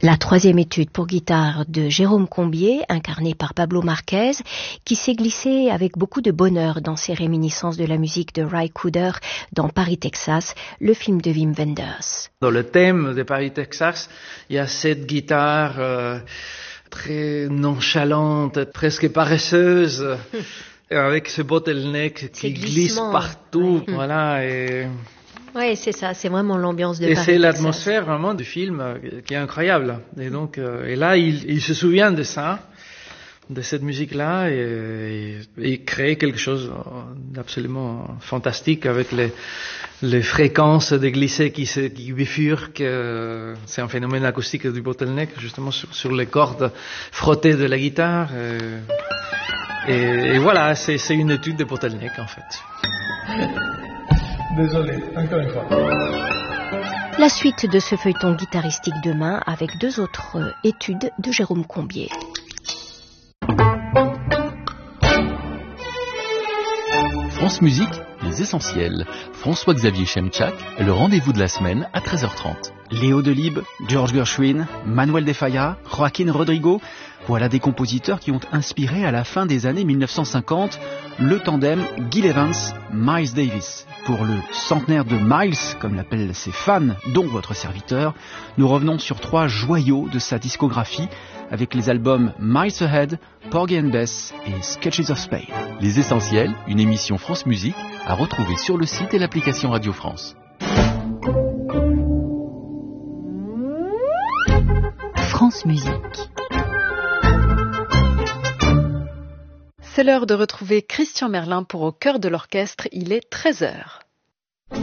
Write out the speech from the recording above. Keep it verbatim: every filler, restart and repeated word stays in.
La troisième étude pour guitare de Jérôme Combier, incarné par Pablo Marquez, qui s'est glissé avec beaucoup de bonheur dans ses réminiscences de la musique de Ry Cooder dans Paris, Texas, le film de Wim Wenders. Dans le thème de Paris, Texas, il y a cette guitare euh, très nonchalante, presque paresseuse, avec ce bottleneck qui glisse partout, oui. voilà, et... Oui, c'est ça, c'est vraiment l'ambiance de et Paris. Et c'est l'atmosphère vraiment du film euh, qui est incroyable. Et donc, euh, et là, il, il se souvient de ça, de cette musique-là, et, et, et crée quelque chose d'absolument fantastique avec les, les fréquences de glissés qui, se, qui bifurquent. Euh, c'est un phénomène acoustique du bottleneck, justement sur, sur les cordes frottées de la guitare. Euh, et, et voilà, c'est, c'est une étude de bottleneck en fait. Désolé, encore une fois. La suite de ce feuilleton guitaristique demain avec deux autres études de Jérôme Combier. France Musique, les essentiels. François-Xavier Chemchak, le rendez-vous de la semaine à treize heures trente. Léo Delibes, George Gershwin, Manuel de Falla, Joaquín Rodrigo, voilà des compositeurs qui ont inspiré à la fin des années mille neuf cent cinquante le tandem Gil Evans-Miles Davis. Pour le centenaire de Miles, comme l'appellent ses fans, dont votre serviteur, nous revenons sur trois joyaux de sa discographie avec les albums Miles Ahead, Porgy and Bess et Sketches of Spain. Les essentiels, une émission France Musique à retrouver sur le site et l'application Radio France. France Musique. C'est l'heure de retrouver Christian Merlin pour Au cœur de l'orchestre, il est treize heures.